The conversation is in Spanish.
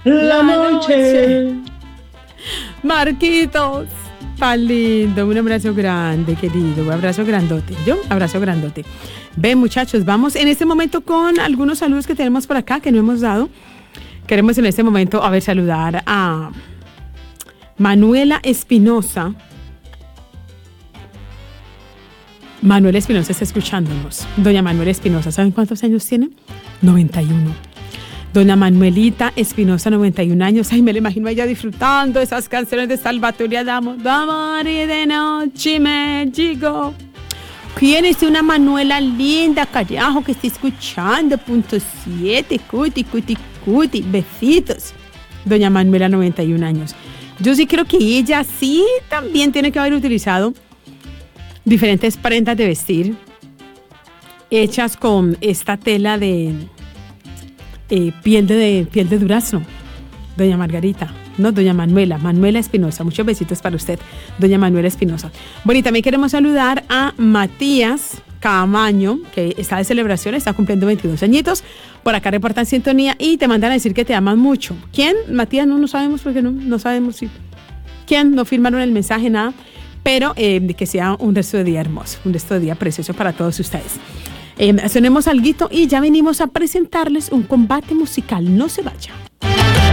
la noche. Marquitos, tan lindo, un abrazo grande, querido, un abrazo grandote. Yo, abrazo grandote. Ven, muchachos, vamos en este momento con algunos saludos que tenemos por acá que no hemos dado. Queremos en este momento, saludar a Manuela Espinosa. Manuela Espinosa está escuchándonos. Doña Manuela Espinosa, ¿saben cuántos años tiene? 91. Doña Manuelita Espinosa, 91 años. Ay, me la imagino a ella disfrutando esas canciones de Salvatore Adamo. Amor y de noche me llegó. ¿Quién es una Manuela linda, carajo, que está escuchando? .7, cuti. Besitos. Doña Manuela, 91 años. Yo sí creo que ella sí también tiene que haber utilizado diferentes prendas de vestir hechas con esta tela de piel de durazno. Doña Margarita, no, doña Manuela Espinosa, muchos besitos para usted, doña Manuela Espinosa. Bueno, y también queremos saludar a Matías Camaño, que está de celebración, está cumpliendo 22 añitos, por acá reportan sintonía y te mandan a decir que te aman mucho. ¿Quién? Matías, no sabemos porque no sabemos si quién, no firmaron el mensaje, nada, pero que sea un resto de día hermoso, un resto de día precioso para todos ustedes. Sonemos alguito y ya venimos a presentarles un combate musical. No se vaya.